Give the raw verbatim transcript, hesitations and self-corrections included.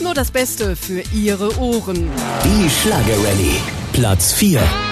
Nur das Beste für Ihre Ohren. Die Schlager-Rallye. Platz vier.